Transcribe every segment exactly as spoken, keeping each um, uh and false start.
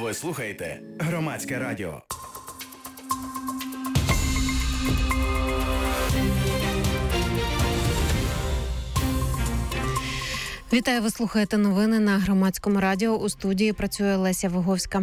Ви слухаєте Громадське радіо. Вітаю, ви слухаєте новини на Громадському радіо. У студії працює Леся Виговська.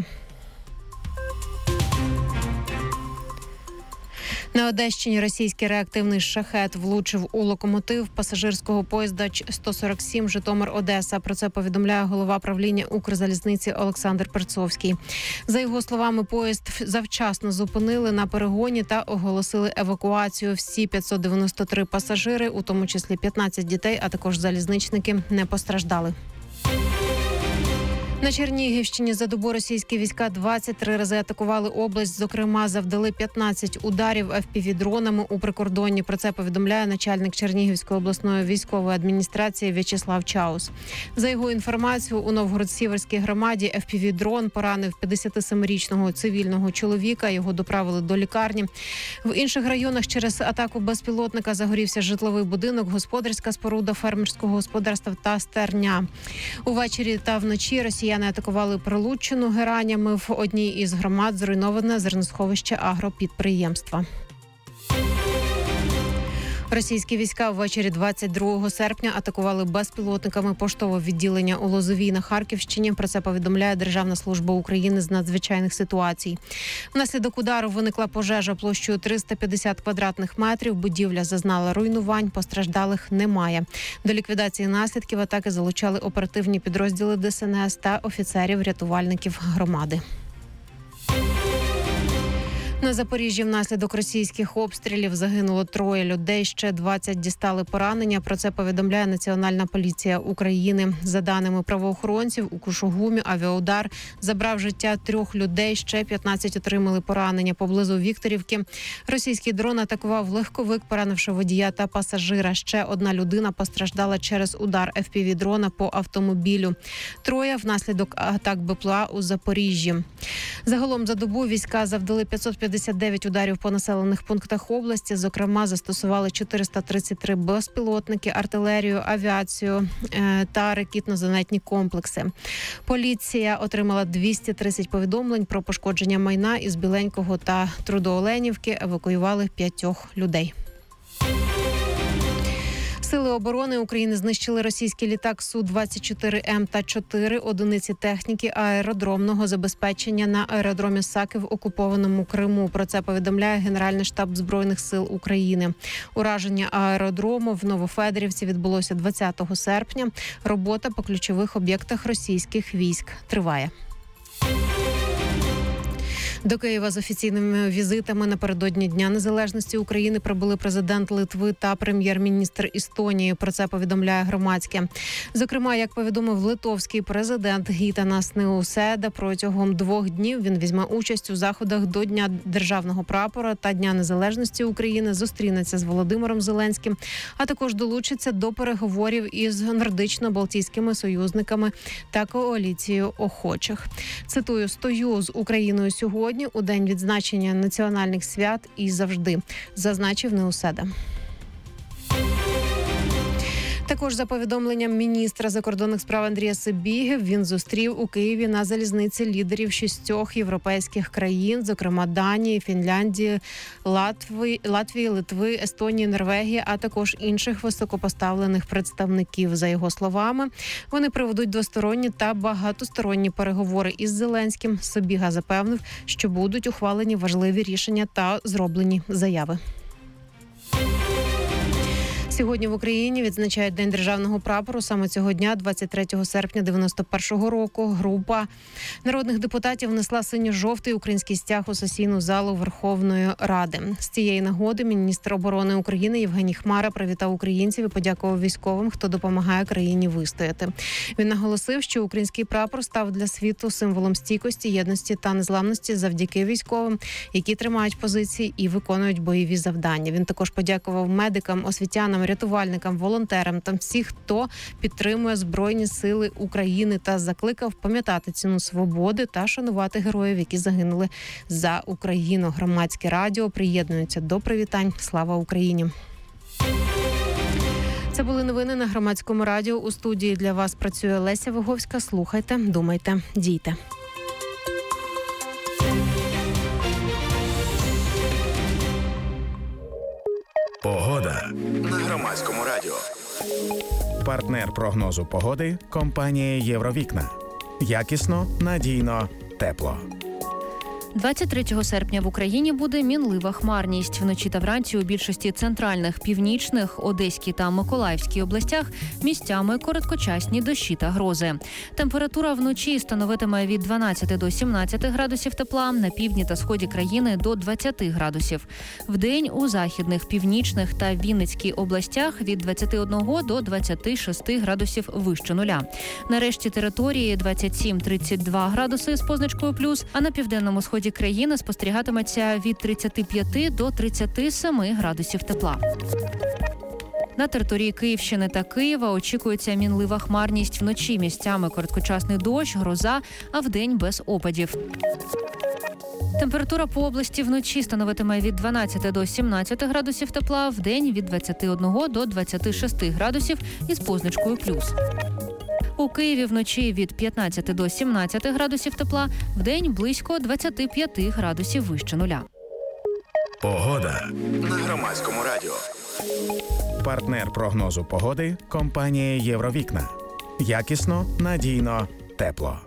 На Одещині російський реактивний шахет влучив у локомотив пасажирського поїзда сто сорок сім Житомир-Одеса. Про це повідомляє голова правління Укрзалізниці Олександр Перцовський. За його словами, поїзд завчасно зупинили на перегоні та оголосили евакуацію. Всі п'ятсот дев'яносто три пасажири, у тому числі п'ятнадцять дітей, а також залізничники, не постраждали. На Чернігівщині за добу російські війська двадцять три рази атакували область. Зокрема, завдали п'ятнадцять ударів еф пі ві-дронами у прикордонні. Про це повідомляє начальник Чернігівської обласної військової адміністрації В'ячеслав Чаус. За його інформацією, у Новгород-Сіверській громаді еф пі ві-дрон поранив п'ятдесятисемирічного цивільного чоловіка. Його доправили до лікарні. В інших районах через атаку безпілотника загорівся житловий будинок, господарська споруда фермерського господарства та стерня. Увечері та вночі Росія Росіяни атакували Прилуччину геранями. В одній із громад зруйноване зерносховище агропідприємства. Російські війська ввечері двадцять другого серпня атакували безпілотниками поштове відділення у Лозовій на Харківщині. Про це повідомляє Державна служба України з надзвичайних ситуацій. Внаслідок удару виникла пожежа площею триста п'ятдесят квадратних метрів. Будівля зазнала руйнувань, постраждалих немає. До ліквідації наслідків атаки залучали оперативні підрозділи де ес ен ес та офіцерів-рятувальників громади. На Запоріжжі внаслідок російських обстрілів загинуло троє людей, ще двадцять дістали поранення. Про це повідомляє Національна поліція України. За даними правоохоронців, у Кушугумі авіаудар забрав життя трьох людей, ще п'ятнадцять отримали поранення. Поблизу Вікторівки російський дрон атакував легковик, поранивши водія та пасажира. Ще одна людина постраждала через удар еф пі ві-дрона по автомобілю. Троє внаслідок атак БПЛА у Запоріжжі. Загалом за добу війська завдали п'ятсот п'ятдесят дев'ять ударів по населених пунктах області. Зокрема, застосували чотириста тридцять три безпілотники, артилерію, авіацію та ракетно-зенітні комплекси. Поліція отримала двісті тридцять повідомлень про пошкодження майна із Біленького та Трудооленівки. Евакуювали п'ятьох людей. Сили оборони України знищили російський літак Су двадцять чотири М та чотири одиниці техніки аеродромного забезпечення на аеродромі Саки в окупованому Криму. Про це повідомляє Генеральний штаб Збройних сил України. Ураження аеродрому в Новофедорівці відбулося двадцятого серпня. Робота по ключових об'єктах російських військ триває. До Києва з офіційними візитами напередодні Дня Незалежності України прибули президент Литви та прем'єр-міністр Естонії. Про це повідомляє Громадське. Зокрема, як повідомив литовський президент Гітанас Наусєда, протягом двох днів він візьме участь у заходах до Дня Державного прапора та Дня Незалежності України, зустрінеться з Володимиром Зеленським, а також долучиться до переговорів із нордично-балтійськими союзниками та коаліцією охочих. Цитую: «Стою з Україною сьогодні, у день відзначення національних свят і завжди», зазначив Наусєда. Також за повідомленням міністра закордонних справ Андрія Сибіги, він зустрів у Києві на залізниці лідерів шістьох європейських країн, зокрема Данії, Фінляндії, Латвії, Латвії, Литви, Естонії, Норвегії, а також інших високопоставлених представників. За його словами, вони проведуть двосторонні та багатосторонні переговори із Зеленським. Сибіга запевнив, що будуть ухвалені важливі рішення та зроблені заяви. Сьогодні в Україні відзначають День Державного прапору. Саме цього дня, двадцять третього серпня дев'яносто першого року, група народних депутатів внесла синьо-жовтий український стяг у сесійну залу Верховної Ради. З цієї нагоди міністр оборони України Євгеній Хмара привітав українців і подякував військовим, хто допомагає країні вистояти. Він наголосив, що український прапор став для світу символом стійкості, єдності та незламності завдяки військовим, які тримають позиції і виконують бойові завдання. Він також подякував медикам, освітянам, рятувальникам, волонтерам та всіх, хто підтримує Збройні сили України, та закликав пам'ятати ціну свободи та шанувати героїв, які загинули за Україну. Громадське радіо приєднується до привітань. Слава Україні! Це були новини на Громадському радіо. У студії для вас працює Леся Виговська. Слухайте, думайте, дійте. Погода на Громадському радіо. Партнер прогнозу погоди – компанія «Євровікна». Якісно, надійно, тепло. двадцять третього серпня в Україні буде мінлива хмарність. Вночі та вранці у більшості центральних, північних, Одеській та Миколаївській областях місцями короткочасні дощі та грози. Температура вночі становитиме від дванадцяти до сімнадцяти градусів тепла, на півдні та сході країни до двадцяти градусів. Вдень у західних, північних та Вінницькій областях від двадцяти одного до двадцяти шести градусів вище нуля. На решті території двадцять сім - тридцять два градуси з позначкою плюс, а на південному сході країни спостерігатиметься від тридцяти п'яти до тридцяти семи градусів тепла. На території Київщини та Києва очікується мінлива хмарність, вночі місцями короткочасний дощ, гроза, а вдень без опадів. Температура по області вночі становитиме від дванадцяти до сімнадцяти градусів тепла, вдень від двадцяти одного до двадцяти шести градусів із позначкою плюс. У Києві вночі від п'ятнадцяти до сімнадцяти градусів тепла, вдень близько двадцяти п'яти градусів вище нуля. Погода на Громадському радіо. Партнер прогнозу погоди – компанія «Євровікна». Якісно, надійно, тепло.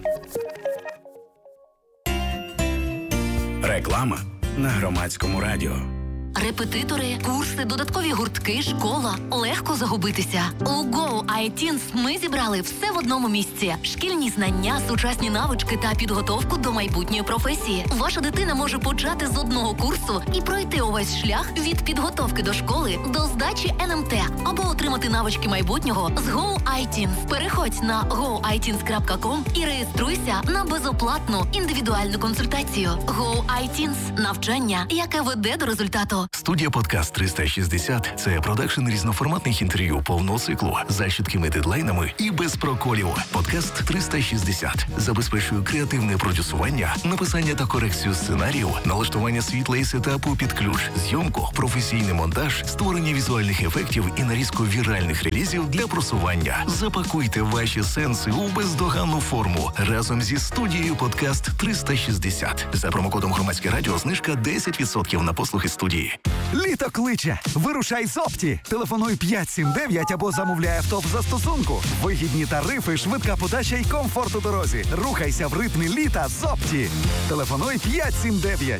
Реклама на Громадському радіо. Репетитори, курси, додаткові гуртки, школа. Легко загубитися. У Go ай тінс ми зібрали все в одному місці. Шкільні знання, сучасні навички та підготовку до майбутньої професії. Ваша дитина може почати з одного курсу і пройти увесь шлях від підготовки до школи до здачі ен ем те або отримати навички майбутнього з Go ай тінс. Переходь на го ай тінс крапка ком і реєструйся на безоплатну індивідуальну консультацію. Go ай тінс – навчання, яке веде до результату. Студія «Подкаст триста шістдесят» – це продакшн різноформатних інтерв'ю повного циклу за чіткими дедлайнами і без проколів. «Подкаст триста шістдесят» забезпечує креативне продюсування, написання та корекцію сценарію, налаштування світла і сетапу під ключ, зйомку, професійний монтаж, створення візуальних ефектів і нарізку віральних релізів для просування. Запакуйте ваші сенси у бездоганну форму разом зі студією «Подкаст триста шістдесят». За промокодом «Громадське радіо» знижка десять відсотків на послуги студії. Літо кличе. Вирушай з Опті. Телефонуй п'ять сім дев'ять або замовляй авто в застосунку. Вигідні тарифи, швидка подача й комфорт у дорозі. Рухайся в ритмі літа з Опті. Телефонуй п'ять сім дев'ять.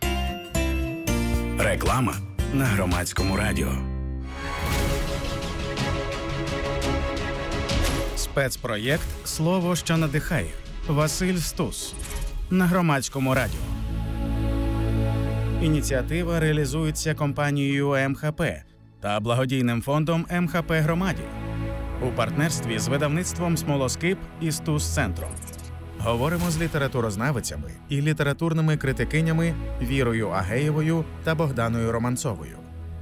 Реклама на Громадському радіо. Спецпроєкт «Слово, що надихає». Василь Стус на Громадському радіо. Ініціатива реалізується компанією ем ха пе та благодійним фондом ем ха пе «Громаді» у партнерстві з видавництвом «Смолоскип» і «Стус-центром». Говоримо з літературознавицями і літературними критикинями Вірою Агеєвою та Богданою Романцовою.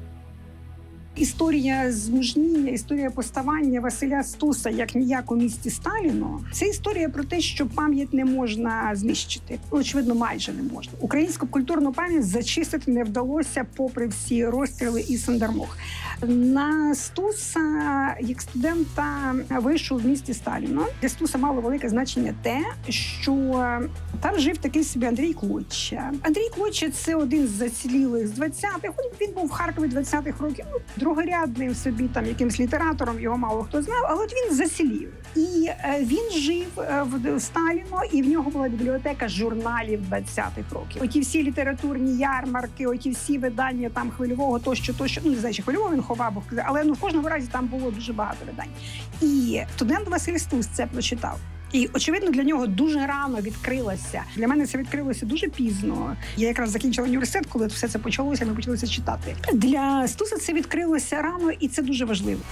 Історія змужніння, історія поставання Василя Стуса як ніяк у місті Сталіну – це історія про те, що пам'ять не можна знищити. Очевидно, майже не можна. Українську культурну пам'ять зачистити не вдалося попри всі розстріли і сандармох. На Стуса, як студента, вийшов в місті Сталіну. Для Стуса мало велике значення те, що там жив такий собі Андрій Клоча. Андрій Клоча – це один з зацілілих з двадцятих. Він був в Харкові двадцятих років. Другорядним собі там якимсь літератором, його мало хто знав, але от він засілів. І він жив в Сталіну, і в нього була бібліотека журналів двадцятих років. Оті всі літературні ярмарки, оті всі видання там Хвильового, тощо, тощо, ну не знаю, чи Хвильового він ховав, але ну в кожному разі там було дуже багато видань. І студент Василь Стус це прочитав. І, очевидно, для нього дуже рано відкрилося. Для мене це відкрилося дуже пізно. Я якраз закінчила університет, коли все це почалося, ми почали це читати. Для Стуса це відкрилося рано, і це дуже важливо.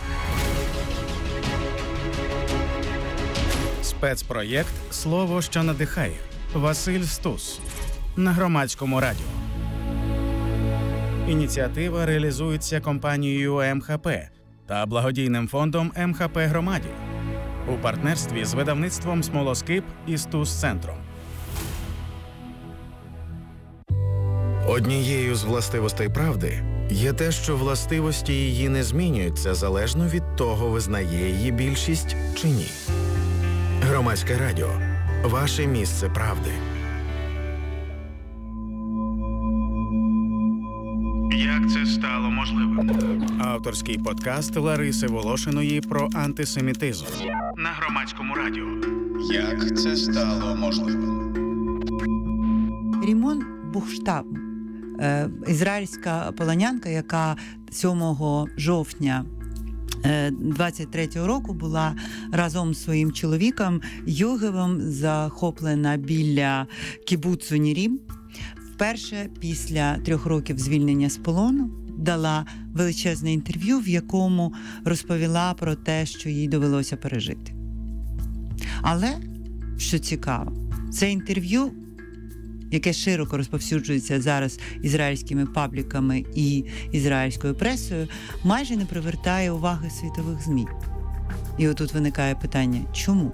Спецпроєкт «Слово, що надихає». Василь Стус на Громадському радіо. Ініціатива реалізується компанією ем ха пе та благодійним фондом ем ха пе «Громаді» у партнерстві з видавництвом «Смолоскип» і «Стус-центром». Однією з властивостей правди є те, що властивості її не змінюються залежно від того, визнає її більшість чи ні. Громадське радіо. Ваше місце правди. Як це стало можливим? авторський подкаст Лариси Волошиної про антисемітизм на Громадському радіо. Як це стало можливим? Рімон Бухштаб, ізраїльська полонянка, яка сьомого жовтня двадцять третього року була разом з своїм чоловіком Йогевом захоплена біля кібуцу Нірім. Вперше після трьох років звільнення з полону дала величезне інтерв'ю, в якому розповіла про те, що їй довелося пережити. Але, що цікаво, це інтерв'ю, яке широко розповсюджується зараз ізраїльськими пабліками і ізраїльською пресою, майже не привертає уваги світових ЗМІ. І отут виникає питання, чому?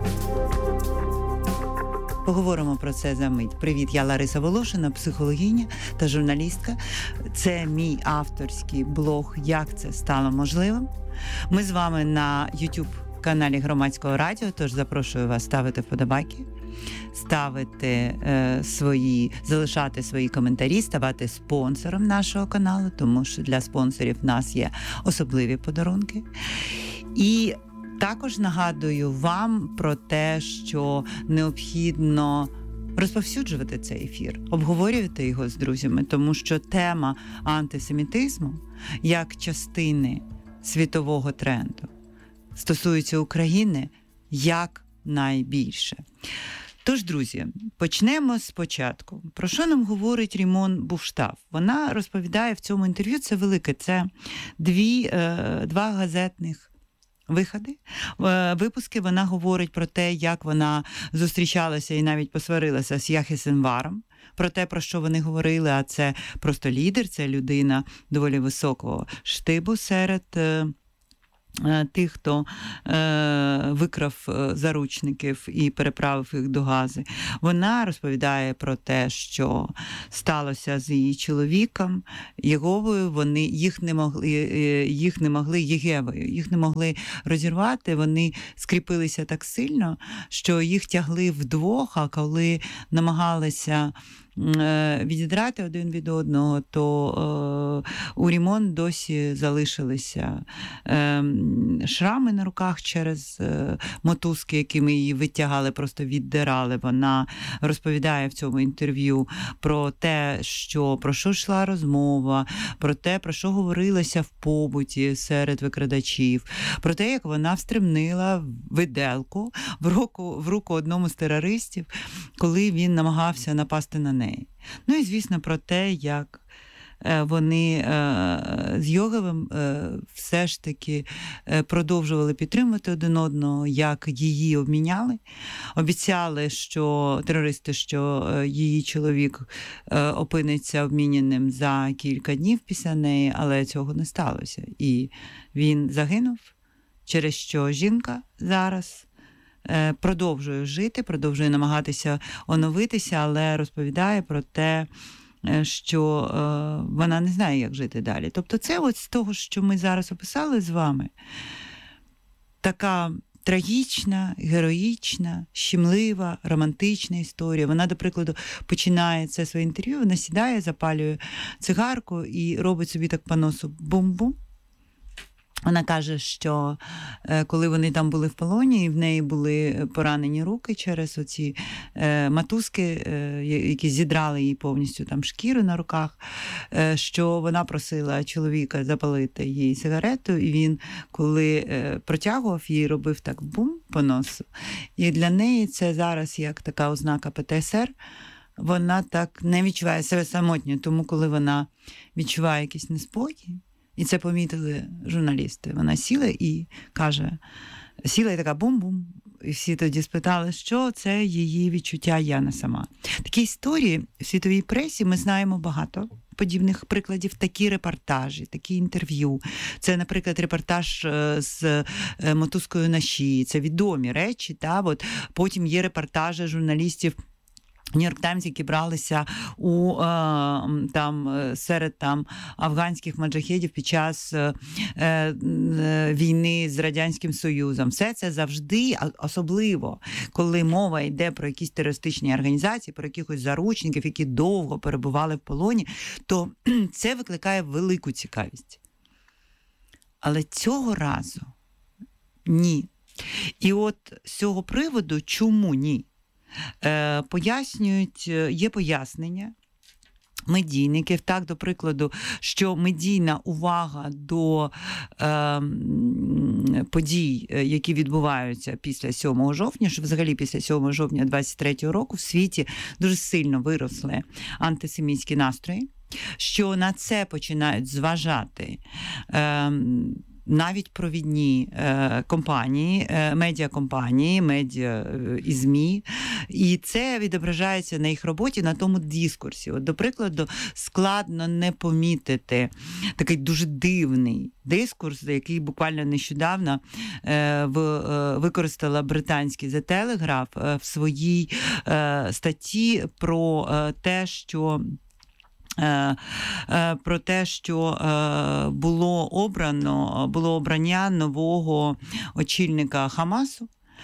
Поговоримо про це за мить. Привіт, я Лариса Волошина, психологиня та журналістка. Це мій авторський блог «Як це стало можливим». Ми з вами на YouTube-каналі Громадського радіо, тож запрошую вас ставити вподобайки, ставити е, свої, залишати свої коментарі, ставати спонсором нашого каналу, тому що для спонсорів в нас є особливі подарунки. І також нагадую вам про те, що необхідно розповсюджувати цей ефір, обговорювати його з друзями, тому що тема антисемітизму як частини світового тренду стосується України як найбільше. Тож, друзі, почнемо спочатку. Про що нам говорить Рімон Бухштаб? Вона розповідає в цьому інтерв'ю, це велике, це дві, е, два газетних виходи, випуски. Вона говорить про те, як вона зустрічалася і навіть посварилася з Яхі Синваром, про те, про що вони говорили, а це просто лідер, це людина доволі високого штибу серед тих, хто е, викрав заручників і переправив їх до Гази. Вона розповідає про те, що сталося з її чоловіком, Єговою. Вони їх не могли, їх не могли Єгевою, їх не могли розірвати. Вони скріпилися так сильно, що їх тягли вдвох, а коли намагалися відідрати один від одного, то е, у Рімон досі залишилися е, шрами на руках через е, мотузки, якими її витягали, просто віддирали. Вона розповідає в цьому інтерв'ю про те, що, про що йшла розмова, про те, про що говорилося в побуті серед викрадачів, про те, як вона встремнила виделку в руку, в руку одному з терористів, коли він намагався напасти на неї. Ну і, звісно, про те, як вони з Йогевим все ж таки продовжували підтримувати один одного, як її обміняли. Обіцяли, що терористи, що її чоловік опиниться обміняним за кілька днів після неї, але цього не сталося. І він загинув, через що жінка зараз продовжує жити, продовжує намагатися оновитися, але розповідає про те, що е, вона не знає, як жити далі. Тобто це от з того, що ми зараз описали з вами, така трагічна, героїчна, щемлива, романтична історія. Вона, до прикладу, починає це своє інтерв'ю, вона сідає, запалює цигарку і робить собі так по носу бум-бум. Вона каже, що коли вони там були в полоні, і в неї були поранені руки через оці е, матузки, е, які зідрали їй повністю там шкіру на руках, е, що вона просила чоловіка запалити їй сигарету, і він, коли е, протягував їй, робив так бум по носу. І для неї це зараз як така ознака Пе Те Ес Ер. Вона так не відчуває себе самотньо, тому коли вона відчуває якийсь неспокій, і це помітили журналісти. Вона сіла і каже, сіла і така бум-бум. І всі тоді спитали, що це її відчуття Яна сама. Такі історії в світовій пресі ми знаємо багато подібних прикладів, такі репортажі, такі інтерв'ю. Це, наприклад, репортаж з мотузкою на шиї. Це відомі речі. Та? От потім є репортажі журналістів Нью-Йорк Таймс, які бралися у, там, серед там, афганських маджахедів під час е, е, війни з Радянським Союзом. Все це завжди, особливо, коли мова йде про якісь терористичні організації, про якихось заручників, які довго перебували в полоні, то це викликає велику цікавість. Але цього разу ні. І от з цього приводу, чому ні? Е, пояснюють, є пояснення медійників, так, до прикладу, що медійна увага до е, подій, які відбуваються після сьомого жовтня, що взагалі після сьомого жовтня двадцять третього року в світі дуже сильно виросли антисемітські настрої, що на це починають зважати е, навіть провідні е, компанії, е, медіакомпанії, медіа е, і ЗМІ. І це відображається на їх роботі, на тому дискурсі. От, до прикладу, складно не помітити такий дуже дивний дискурс, який буквально нещодавно е, в, е, використала британський The Telegraph е, в своїй е, статті про е, те, що про те, що було обрано, було обрання нового очільника Хамасу.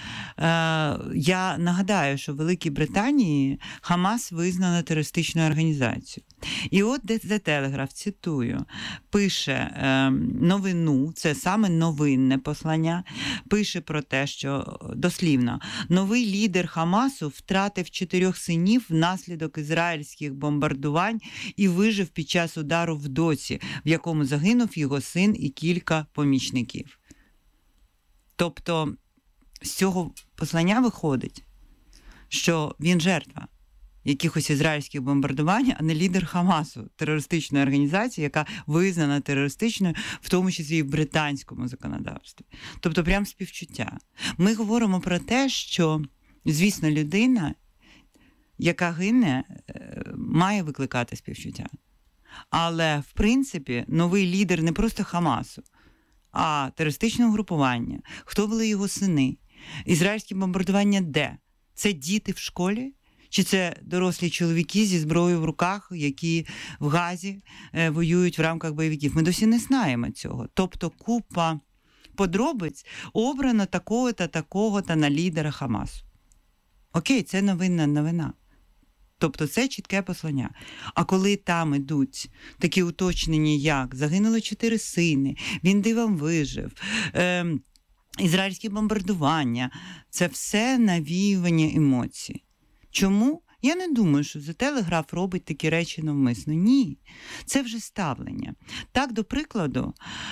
Я нагадаю, що в Великій Британії Хамас визнано терористичною організацією. І от The Telegraph, цитую, пише новину, це саме новинне послання, пише про те, що, дослівно, новий лідер Хамасу втратив чотирьох синів внаслідок ізраїльських бомбардувань і вижив під час удару в Доці, в якому загинув його син і кілька помічників. Тобто, з цього послання виходить, що він жертва якихось ізраїльських бомбардувань, а не лідер Хамасу, терористичної організації, яка визнана терористичною, в тому числі і в британському законодавстві. Тобто прям співчуття. Ми говоримо про те, що, звісно, людина, яка гине, має викликати співчуття. Але, в принципі, новий лідер не просто Хамасу, а терористичного групування. Хто були його сини? Ізраїльські бомбардування де? Це діти в школі? Чи це дорослі чоловіки зі зброєю в руках, які в Газі е, воюють в рамках бойовиків? Ми досі не знаємо цього. Тобто купа подробиць обрано такого-то, такого-то на лідера Хамасу. Окей, це новинна новина. Тобто це чітке послання. А коли там ідуть такі уточнення, як загинуло чотири сини, він дивом вижив, е, ізраїльські бомбардування, це все навіювання емоцій. Чому? Я не думаю, що The Telegraph робить такі речі навмисно. Ні. Це вже ставлення. Так, до прикладу,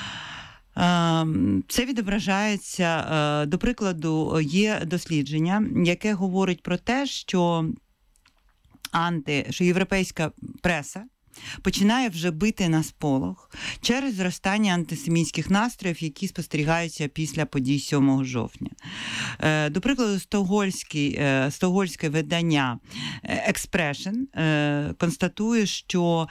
це відображається, до прикладу, є дослідження, яке говорить про те, що анти, що європейська преса починає вже бити на сполох через зростання антисемітських настроїв, які спостерігаються після подій сьомого жовтня. До прикладу, стокгольмське видання Expression констатує, що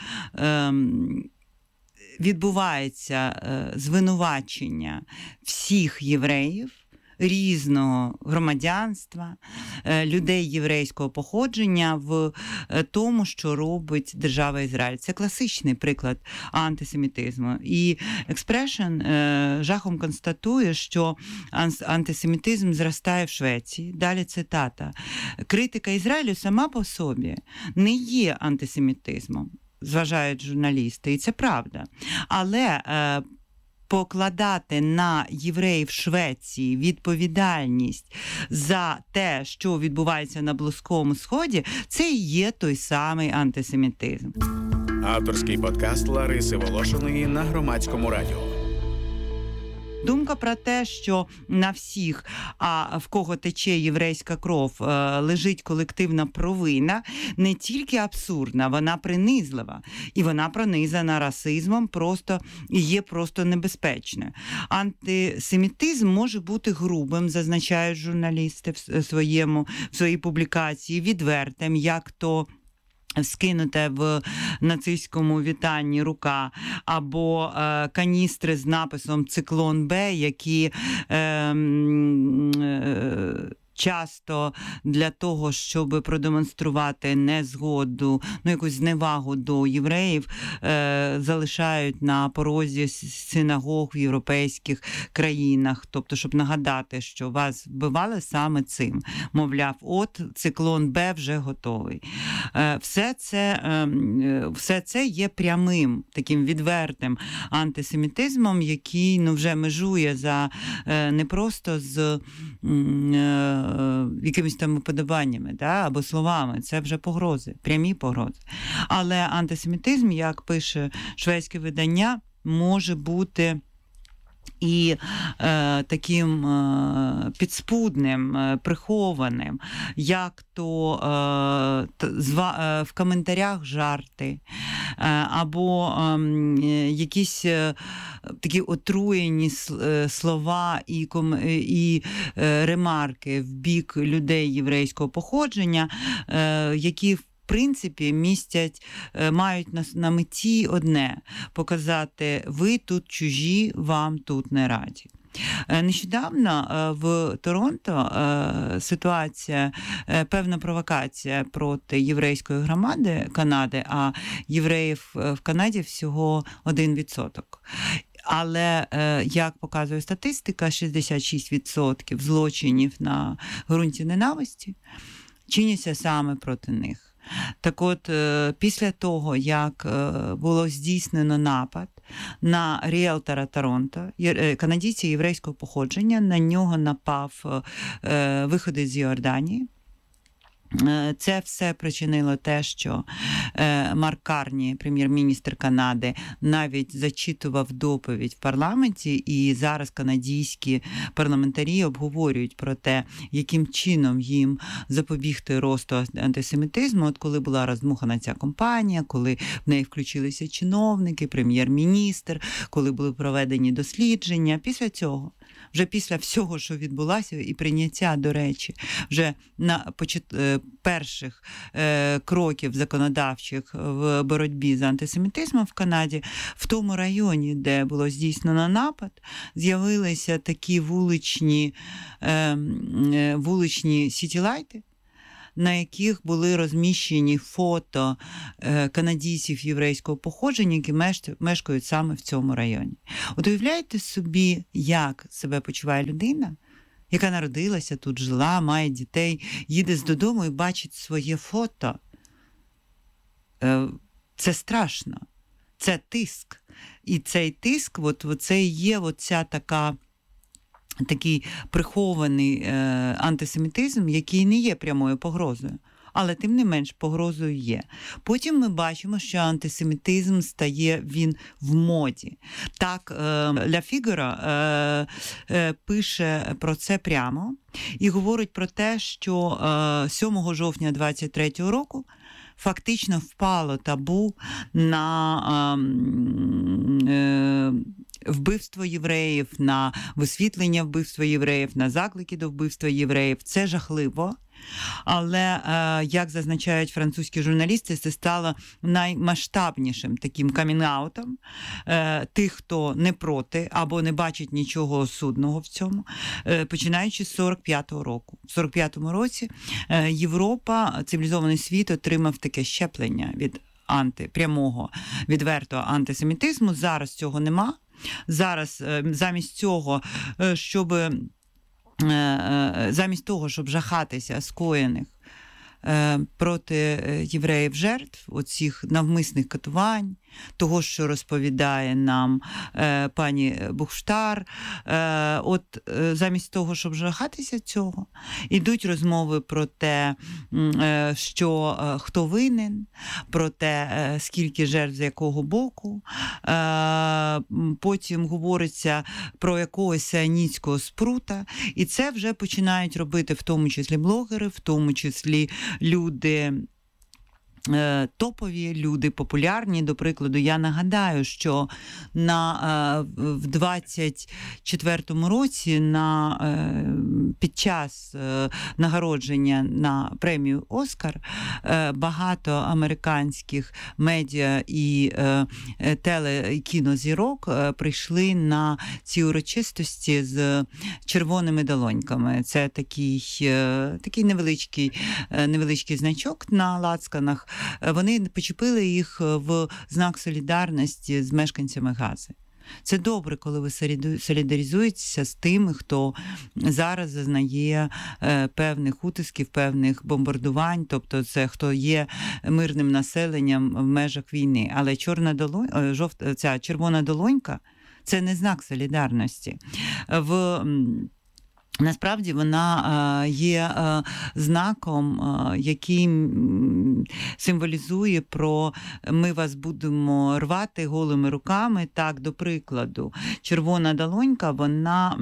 відбувається звинувачення всіх євреїв різного громадянства, людей єврейського походження в тому, що робить держава Ізраїль. Це класичний приклад антисемітизму. І Expression жахом констатує, що антисемітизм зростає в Швеції. Далі цитата. Критика Ізраїлю сама по собі не є антисемітизмом, зважають журналісти, і це правда. Але покладати на євреїв Швеції відповідальність за те, що відбувається на Близькому Сході, це і є той самий антисемітизм. Авторський подкаст Лариси Волошиної на Громадському радіо. Думка про те, що на всіх, а в кого тече єврейська кров, лежить колективна провина, не тільки абсурдна, вона принизлива. І вона пронизана расизмом просто і є просто небезпечною. Антисемітизм може бути грубим, зазначають журналісти в своєму, в своїй публікації, відвертим, як то скинуте в нацистському вітанні рука, або е, каністри з написом «Циклон Б», які е, е, часто для того, щоб продемонструвати незгоду, ну якусь зневагу до євреїв, е, залишають на порозі синагог в європейських країнах, тобто, щоб нагадати, що вас вбивали саме цим. Мовляв, от циклон Б вже готовий. Е, все це, е, все це є прямим, таким відвертим антисемітизмом, який, ну, вже межує за е, не просто з е, якимись там уподобаннями, да, або словами. Це вже погрози, прямі погрози. Але антисемітизм, як пише шведське видання, може бути і е, таким е, підспудним, е, прихованим, як то е, т, зва, е, в коментарях жарти, е, або е, якісь е, такі отруєні е, слова і, ком, і е, ремарки в бік людей єврейського походження, е, які в В принципі, містять, мають на, на меті одне – показати, ви тут чужі, вам тут не раді. Нещодавно в Торонто ситуація, певна провокація проти єврейської громади Канади, а євреїв в Канаді всього один відсоток. Але, як показує статистика, шістдесят шість відсотків злочинів на ґрунті ненависті чиняться саме проти них. Так от, після того, як було здійснено напад на ріелтора Торонто, канадійця єврейського походження, на нього напав виходець з Йорданії. Це все причинило те, що Марк Карні, прем'єр-міністр Канади, навіть зачитував доповідь в парламенті, і зараз канадійські парламентарі обговорюють про те, яким чином їм запобігти росту антисемітизму. От коли була роздмухана ця кампанія, коли в неї включилися чиновники, прем'єр-міністр, коли були проведені дослідження. Після цього, вже після всього, що відбулося, і прийняття, до речі, вже на почат... перших е, кроків законодавчих в боротьбі з антисемітизмом в Канаді, в тому районі, де було здійснено напад, з'явилися такі вуличні, е, вуличні сітілайти, на яких були розміщені фото канадійців єврейського походження, які мешкають саме в цьому районі. От уявляєте собі, як себе почуває людина, яка народилася тут, жила, має дітей, їде з додому і бачить своє фото. Це страшно. Це тиск. І цей тиск, от, от це і є оця така такий прихований е, антисемітизм, який не є прямою погрозою, але тим не менш погрозою є. Потім ми бачимо, що антисемітизм стає він в моді. Так, е, Ля Фігаро е, е, пише про це прямо і говорить про те, що е, сьомого жовтня двадцять третього року фактично впало табу на е, е, вбивство євреїв, на висвітлення вбивства євреїв, на заклики до вбивства євреїв. Це жахливо. Але, як зазначають французькі журналісти, це стало наймасштабнішим таким камінг-аутом тих, хто не проти або не бачить нічого осудного в цьому, починаючи з сорок п'ятого року. В сорок п'ятому році Європа, цивілізований світ отримав таке щеплення від анти, прямого, відвертого антисемітизму. Зараз цього нема. Зараз замість цього, щоб замість того, щоб жахатися скоєних проти євреїв жертв, оцих навмисних катувань, того, що розповідає нам е, пані Бухштар, е, от е, замість того, щоб жахатися цього, ідуть розмови про те, е, що е, хто винен, про те, е, скільки жертв з якого боку, е, потім говориться про якогось сіоністського спрута, і це вже починають робити в тому числі блогери, в тому числі люди, топові люди, популярні. До прикладу, я нагадаю, що на, в двадцять четвертому році на, під час нагородження на премію «Оскар» багато американських медіа і теле- і кінозірок прийшли на ці урочистості з червоними долоньками. Це такий, такий невеличкий, невеличкий значок на лацканах. Вони почепили їх в знак солідарності з мешканцями Гази. Це добре, коли ви солідаризуєтеся з тими, хто зараз зазнає певних утисків, певних бомбардувань, тобто це хто є мирним населенням в межах війни. Але чорна долонька, жовта, ця червона долонька – це не знак солідарності. В Насправді вона є знаком, який символізує про «ми вас будемо рвати голими руками». Так, до прикладу, червона долонька, вона,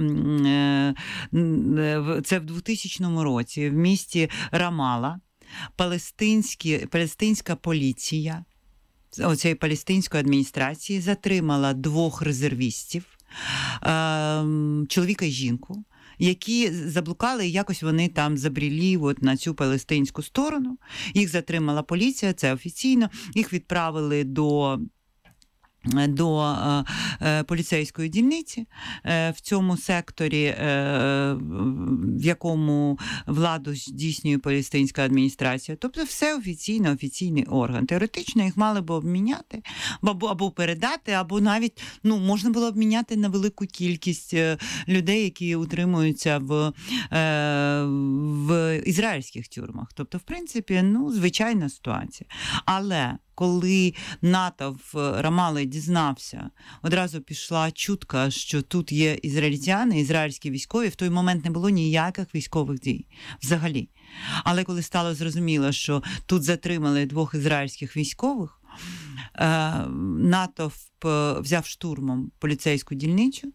це в двохтисячному році в місті Рамала палестинська поліція оцієї палестинської адміністрації затримала двох резервістів, чоловіка і жінку, які заблукали, і якось вони там забріли от на цю палестинську сторону. Їх затримала поліція, це офіційно. Їх відправили до до е, поліцейської дільниці е, в цьому секторі, е, в якому владу здійснює палестинська адміністрація. Тобто все офіційно, офіційний орган. Теоретично їх мали б обміняти, або, або передати, або навіть ну, можна було обміняти на велику кількість людей, які утримуються в, е, в ізраїльських тюрмах. Тобто, в принципі, ну, звичайна ситуація. Але коли НАТО в Рамалі дізнався, одразу пішла чутка, що тут є ізраїльтяни, ізраїльські військові. В той момент не було ніяких військових дій взагалі. Але коли стало зрозуміло, що тут затримали двох ізраїльських військових, НАТО взяв штурмом поліцейську дільницю,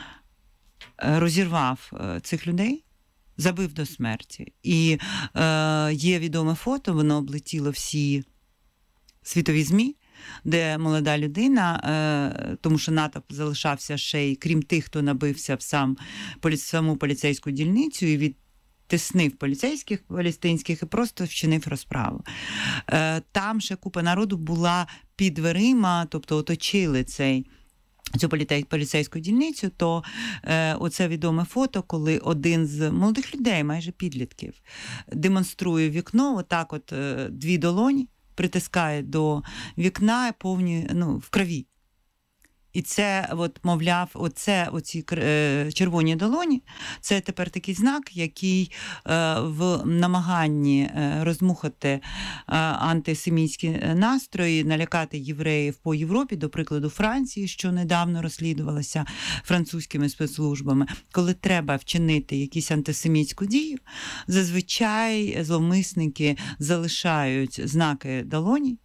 розірвав цих людей, забив до смерті. І є відоме фото, воно облетіло всі світові ЗМІ, де молода людина, тому що НАТО залишався ще й, крім тих, хто набився в сам, саму поліцейську дільницю і відтиснив поліцейських палестинських і просто вчинив розправу. Там ще купа народу була під дверима, тобто оточили цей цю поліцейську дільницю, то е, оце відоме фото, коли один з молодих людей, майже підлітків, демонструє вікно, отак от е, дві долоні, притискає до вікна повні, ну, в крові. І це, от, мовляв, оце, оці е, червоні долоні, це тепер такий знак, який е, в намаганні е, розмухати е, антисемітські настрої, налякати євреїв по Європі, до прикладу Франції, що недавно розслідувалося французькими спецслужбами, коли треба вчинити якусь антисемітську дію, зазвичай зловмисники залишають знаки долоні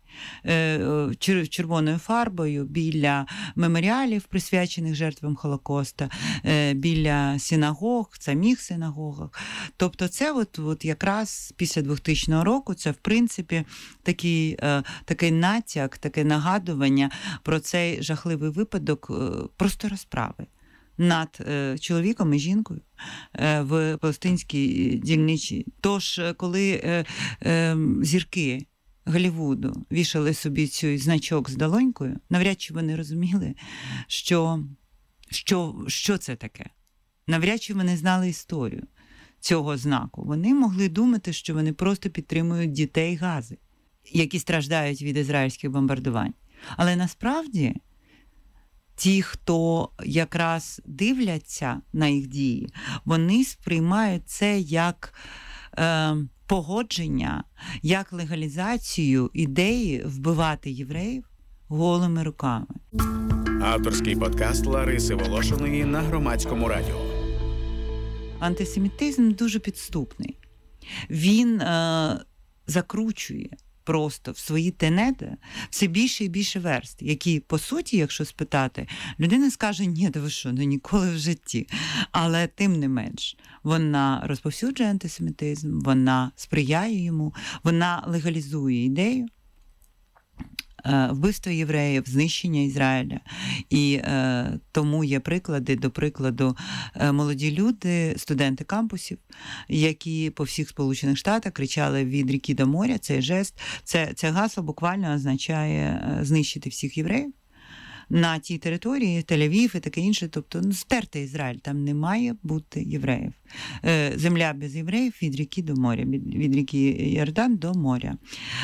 червоною фарбою біля меморіалів, присвячених жертвам Холокоста, біля синагог, самих синагогах. Тобто це от, от якраз після двохтисячного року це, в принципі, такий, такий натяк, таке нагадування про цей жахливий випадок просто розправи над е, чоловіком і жінкою е, в палестинській дільниці. Тож, коли е, е, зірки Голлівуду вішали собі цей значок з долонькою, навряд чи вони розуміли, що, що, що це таке. Навряд чи вони знали історію цього знаку. Вони могли думати, що вони просто підтримують дітей Гази, які страждають від ізраїльських бомбардувань. Але насправді ті, хто якраз дивляться на їх дії, вони сприймають це як е, погодження, як легалізацію ідеї вбивати євреїв голими руками. Авторський подкаст Лариси Волошиної на Громадському радіо. Антисемітизм дуже підступний. Він е, закручує просто в свої тенети все більше і більше верст, які, по суті, якщо спитати, людина скаже, ні, да ви що, ну ніколи в житті. Але тим не менш, вона розповсюджує антисемітизм, вона сприяє йому, вона легалізує ідею вбивство євреїв, знищення Ізраїля. І е, тому є приклади, до прикладу, молоді люди, студенти кампусів, які по всіх Сполучених Штатах кричали від ріки до моря. Цей жест, це, це гасло буквально означає знищити всіх євреїв на тій території, Тель-Авів і таке інше, тобто ну, стерти Ізраїль, там не має бути євреїв. Земля без євреїв від ріки до моря, від ріки Йордан до моря.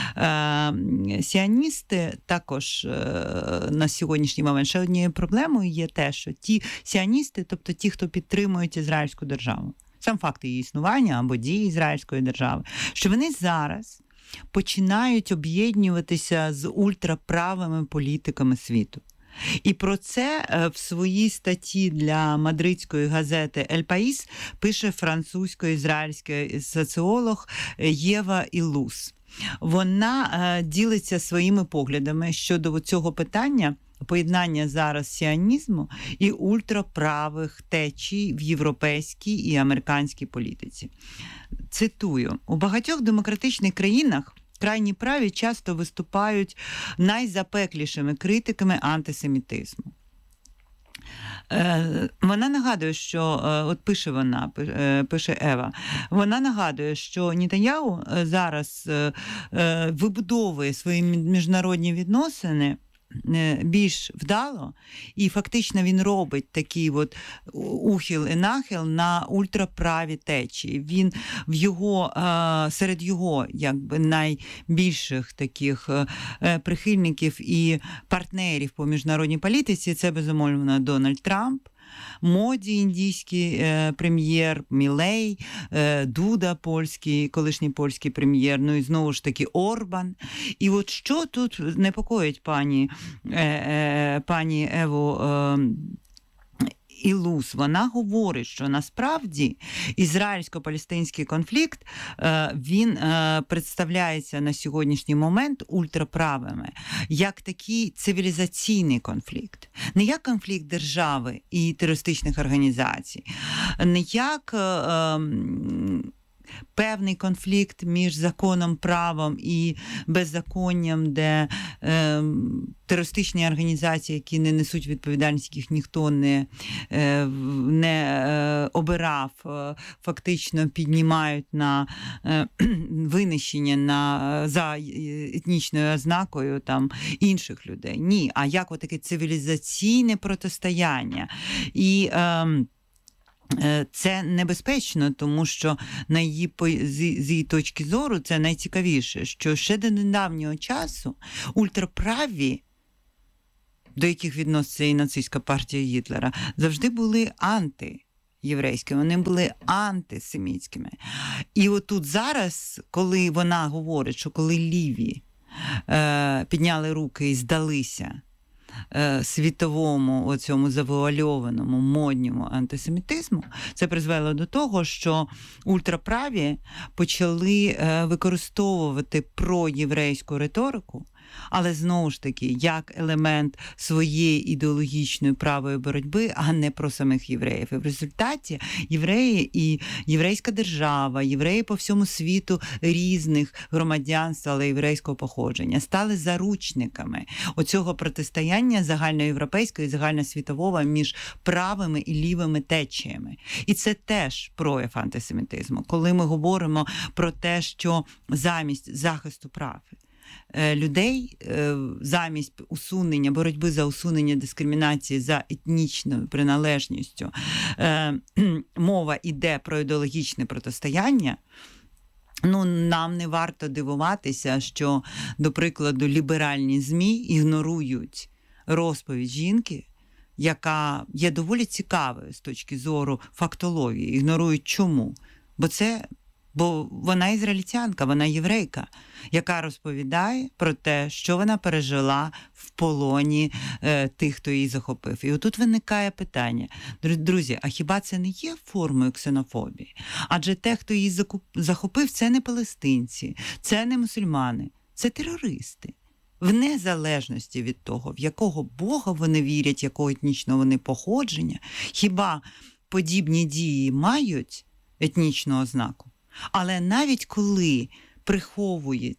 Сіоністи також на сьогоднішній момент, ще однією проблемою є те, що ті сіоністи, тобто ті, хто підтримують ізраїльську державу, сам факт її існування або дії ізраїльської держави, що вони зараз починають об'єднуватися з ультраправими політиками світу. І про це в своїй статті для мадридської газети «Ель Паїс» пише французько-ізраїльський соціолог Єва Іллус. Вона ділиться своїми поглядами щодо цього питання, поєднання зараз сіонізму і ультраправих течій в європейській і американській політиці. Цитую: «У багатьох демократичних країнах крайні праві часто виступають найзапеклішими критиками антисемітизму». Вона нагадує, що, от пише вона, пише Ева, вона нагадує, що Нетаньяху зараз вибудовує свої міжнародні відносини більш вдало, і фактично він робить такий от ухил і нахил на ультраправі течії. Він в його, серед його якби найбільших таких прихильників і партнерів по міжнародній політиці це, безумовно, Дональд Трамп, Моді, індійський е, прем'єр, Мілей, е, Дуда, польський, колишній польський прем'єр, ну і знову ж таки Орбан. І от що тут непокоїть пані, е, е, пані Еву е, Іллус? Вона говорить, що насправді ізраїльсько-палестинський конфлікт, він представляється на сьогоднішній момент ультраправими як такий цивілізаційний конфлікт. Не як конфлікт держави і терористичних організацій, не як певний конфлікт між законом, правом і беззаконням, де е, терористичні організації, які не несуть відповідальність, яких ніхто не, е, не е, обирав, е, фактично піднімають на е, винищення на, за етнічною ознакою там, інших людей. Ні, а як отаке цивілізаційне протистояння. І е, це небезпечно, тому що на її, з її точки зору це найцікавіше, що ще до недавнього часу ультраправі, до яких відноситься і нацистська партія Гітлера, завжди були антиєврейськими, вони були антисемітськими. І отут зараз, коли вона говорить, що коли ліві е, підняли руки і здалися світовому оцьому завуальованому, модньому антисемітизму, це призвело до того, що ультраправі почали використовувати проєврейську риторику, але знову ж таки, як елемент своєї ідеологічної правої боротьби, а не про самих євреїв. І в результаті євреї і єврейська держава, євреї по всьому світу різних громадянств, але єврейського походження, стали заручниками оцього протистояння загальноєвропейського і загальносвітового між правими і лівими течіями. І це теж прояв антисемітизму, коли ми говоримо про те, що замість захисту прав людей, замість усунення, боротьби за усунення дискримінації за етнічною приналежністю, мова йде про ідеологічне протистояння, ну, нам не варто дивуватися, що, до прикладу, ліберальні ЗМІ ігнорують розповідь жінки, яка є доволі цікавою з точки зору фактології. Ігнорують чому? Бо це Бо вона ізраїльтянка, вона єврейка, яка розповідає про те, що вона пережила в полоні е, тих, хто її захопив. І отут виникає питання. Друзі, а хіба це не є формою ксенофобії? Адже те, хто її закуп... захопив, це не палестинці, це не мусульмани, це терористи. В незалежності від того, в якого Бога вони вірять, якого етнічного вони походження, хіба подібні дії мають етнічну ознаку? Але навіть коли приховується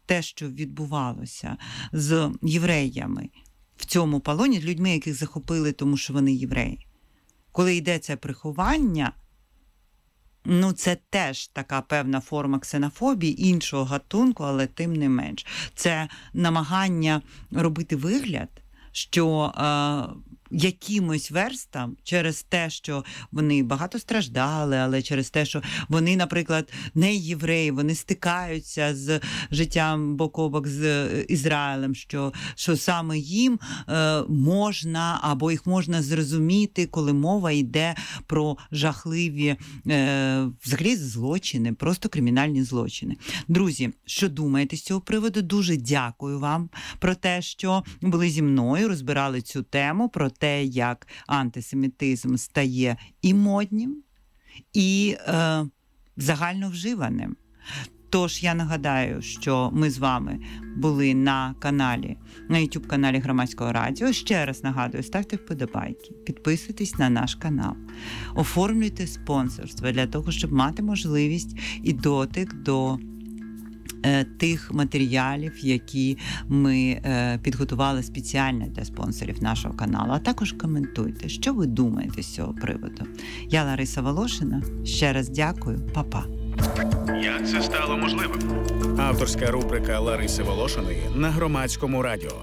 те, що відбувалося з євреями в цьому полоні, з людьми, яких захопили, тому що вони євреї. Коли йде це приховання, ну це теж така певна форма ксенофобії іншого гатунку, але тим не менш. Це намагання робити вигляд, що е, якимось верстам через те, що вони багато страждали, але через те, що вони, наприклад, не євреї, вони стикаються з життям бок о бок з Ізраїлем, що, що саме їм е, можна, або їх можна зрозуміти, коли мова йде про жахливі е, взагалі злочини, просто кримінальні злочини. Друзі, що думаєте з цього приводу? Дуже дякую вам про те, що були зі мною, розбирали цю тему, про те, як антисемітизм стає і моднім, і е, загальновживаним. Тож я нагадаю, що ми з вами були на каналі, на ютуб-каналі Громадського радіо. Ще раз нагадую, ставте вподобайки, підписуйтесь на наш канал, оформлюйте спонсорство для того, щоб мати можливість і дотик до тих матеріалів, які ми е, підготували спеціально для спонсорів нашого каналу. А також коментуйте, що ви думаєте з цього приводу. Я Лариса Волошина. Ще раз дякую. Па-па. Як це стало можливим? Авторська рубрика Лариси Волошиної на Громадському радіо.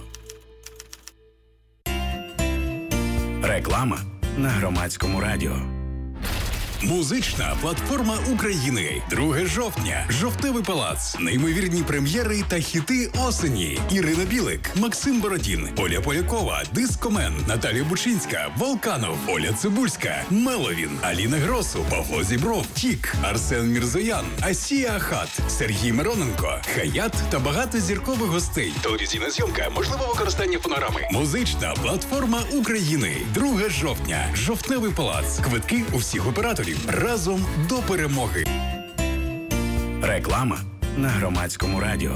Реклама на Громадському радіо. Музична платформа України. друге жовтня. Жовтневий палац. Неймовірні прем'єри та хіти осені. Ірина Білик, Максим Бородін, Оля Полякова, Дискомен, Наталія Бучинська, Волканов, Оля Цибульська, Меловін, Аліна Гросу, Павло Зібров, Тік, Арсен Мірзоян, Асія Ахат, Сергій Мироненко, Хаят та багато зіркових гостей. Телевізійна зйомка, можливе використання фонограми. Музична платформа України. друге жовтня. Жовтневий палац. Квитки у всіх операторів. Разом до перемоги. Реклама на Громадському радіо.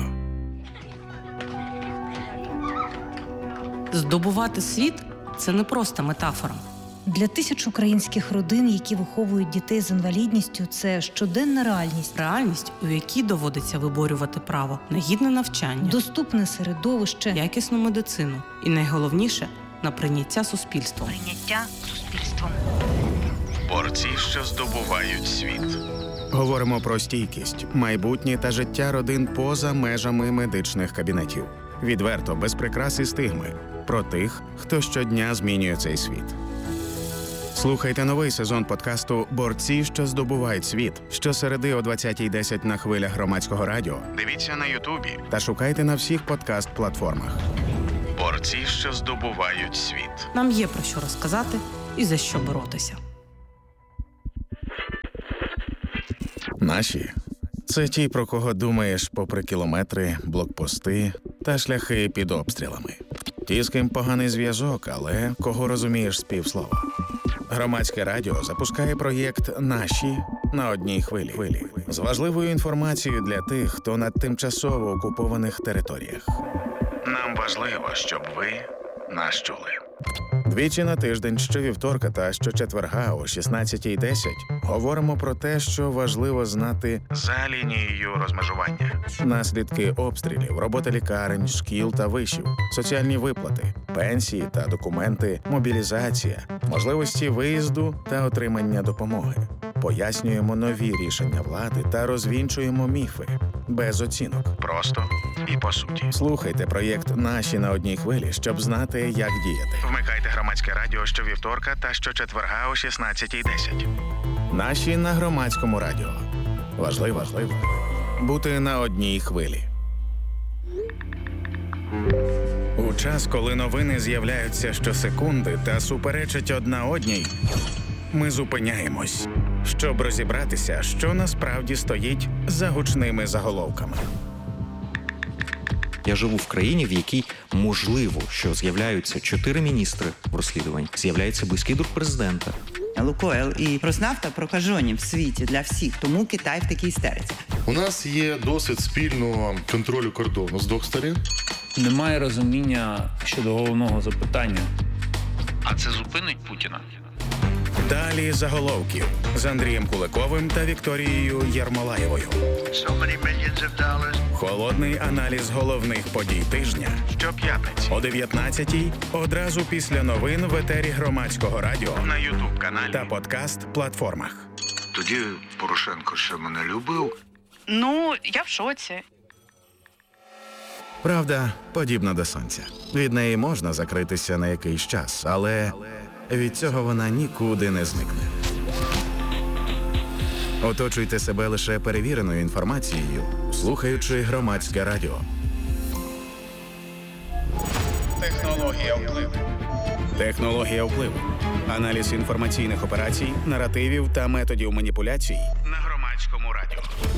Здобувати світ – це не просто метафора. Для тисяч українських родин, які виховують дітей з інвалідністю, це щоденна реальність. Реальність, у якій доводиться виборювати право на гідне навчання, доступне середовище, якісну медицину і, найголовніше, на прийняття суспільством. Прийняття суспільством. Борці, що здобувають світ. Говоримо про стійкість, майбутнє та життя родин поза межами медичних кабінетів. Відверто, без прикрас і стигми. Про тих, хто щодня змінює цей світ. Слухайте новий сезон подкасту «Борці, що здобувають світ» щосереди о двадцятій десять на хвилях Громадського радіо. Дивіться на Ютубі та шукайте на всіх подкаст-платформах. Борці, що здобувають світ. Нам є про що розказати і за що боротися. Наші – це ті, про кого думаєш попри кілометри, блокпости та шляхи під обстрілами. Ті, з ким поганий зв'язок, але кого розумієш з півслова. Громадське радіо запускає проєкт «Наші» на одній хвилі. З важливою інформацією для тих, хто на тимчасово окупованих територіях. Нам важливо, щоб ви нас чули. Двічі на тиждень, щовівторка та щочетверга о шістнадцятій десять говоримо про те, що важливо знати за лінією розмежування. Наслідки обстрілів, робота лікарень, шкіл та вишів, соціальні виплати, пенсії та документи, мобілізація, можливості виїзду та отримання допомоги. Пояснюємо нові рішення влади та розвінчуємо міфи. Без оцінок. Просто і по суті. Слухайте проєкт «Наші» на одній хвилі, щоб знати, як діяти. Вмикайте Громадське радіо щовівторка та щочетверга о шістнадцятій десять. «Наші» на Громадському радіо. Важливо, важливо бути на одній хвилі. У час, коли новини з'являються щосекунди та суперечать одна одній, ми зупиняємось, щоб розібратися, що насправді стоїть за гучними заголовками. Я живу в країні, в якій можливо, що з'являються чотири міністри в розслідуванні, з'являється близький друг президента. Лукойл і Роснафта прокажені в світі для всіх, тому Китай в такій істериці. У нас є досвід спільного контролю кордону з двох сторін. Немає розуміння щодо головного запитання. А це зупинить Путіна? Далі заголовків з Андрієм Куликовим та Вікторією Єрмолаєвою. So many millions of dollars. Холодний аналіз головних подій тижня щоп'ятниці о дев'ятнадцятій одразу після новин в етері Громадського радіо на Ютуб-каналі та подкаст-платформах. Тоді Порошенко ще мене любив. Ну, я в шоці. Правда подібна до сонця. Від неї можна закритися на якийсь час, але від цього вона нікуди не зникне. Оточуйте себе лише перевіреною інформацією, слухаючи Громадське радіо. Технологія впливу. Технологія впливу. Аналіз інформаційних операцій, наративів та методів маніпуляцій на Громадському радіо.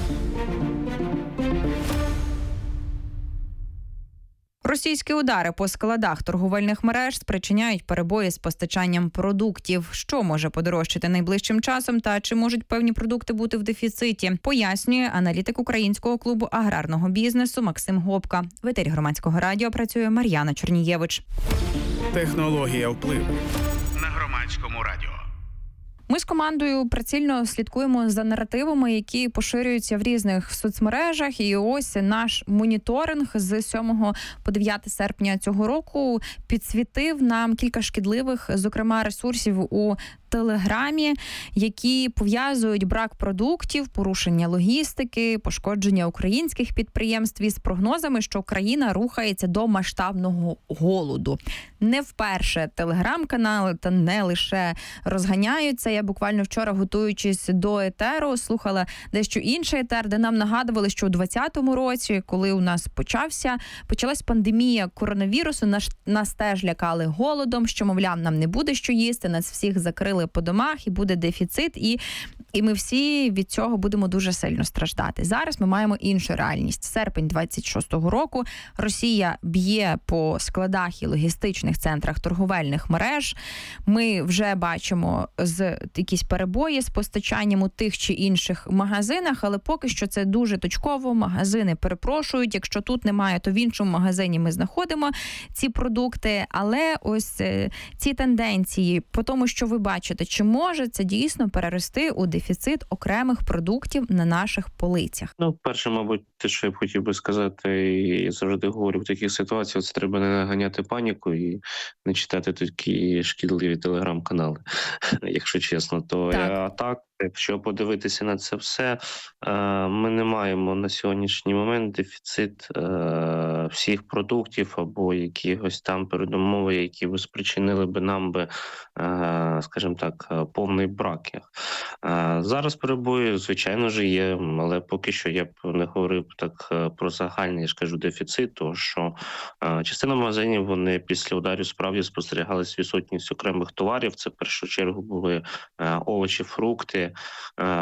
Російські удари по складах торговельних мереж спричиняють перебої з постачанням продуктів. Що може подорожчати найближчим часом та чи можуть певні продукти бути в дефіциті, пояснює аналітик Українського клубу аграрного бізнесу Максим Гопка. В етері Громадського радіо працює Мар'яна Чернієвич. Технологія впливу на Громадському радіо. Ми з командою прицільно слідкуємо за наративами, які поширюються в різних соцмережах. І ось наш моніторинг з сьомого по дев'яте серпня цього року підсвітив нам кілька шкідливих, зокрема, ресурсів у Телеграмі, які пов'язують брак продуктів, порушення логістики, пошкодження українських підприємств із прогнозами, що країна рухається до масштабного голоду. Не вперше телеграм-канали, та не лише розганяються. Я буквально вчора, готуючись до етеру, слухала дещо інший етер, де нам нагадували, що у двадцятому році, коли у нас почався, почалась пандемія коронавірусу, нас, нас теж лякали голодом, що, мовляв, нам не буде що їсти, нас всіх закрили по домах і буде дефіцит, і, і ми всі від цього будемо дуже сильно страждати. Зараз ми маємо іншу реальність. Серпень двадцять шостого року Росія б'є по складах і логістичних центрах торговельних мереж. Ми вже бачимо з якісь перебої з постачанням у тих чи інших магазинах, але поки що це дуже точково. Магазини перепрошують. Якщо тут немає, то в іншому магазині ми знаходимо ці продукти. Але ось ці тенденції, по тому, що ви бачите, чи може це дійсно перерости у дефіцит окремих продуктів на наших полицях? Ну, перше, мабуть, те, що я б хотів би сказати, і завжди говорю в таких ситуаціях, це треба не наганяти паніку і не читати такі шкідливі телеграм-канали, якщо чесно. То так. А так, якщо подивитися на це все, ми не маємо на сьогоднішній момент дефіцит всіх продуктів або якихось там передумови, які б спричинили би нам би, скажімо так, повний брак. Зараз перебої, звичайно ж, є, але поки що я б не говорив так про загальний, я ж кажу, дефіцит, тому що частина магазинів, вони після ударів справді спостерігали відсутність окремих товарів. Це в першу чергу були овочі, фрукти,